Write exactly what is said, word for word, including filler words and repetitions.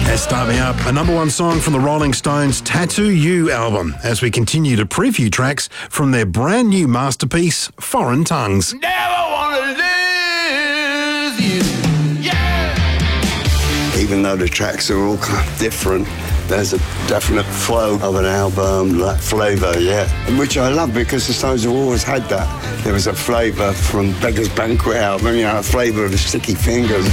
Let's start me up. A number one song from the Rolling Stones' Tattoo You album as we continue to preview tracks from their brand new masterpiece, Foreign Tongues. Never wanna lose you, yeah. Even though the tracks are all kind of different, there's a definite flow of an album, that flavour, yeah. Which I love because the Stones have always had that. There was a flavour from Beggar's Banquet album, you know, a flavour of the Sticky Fingers.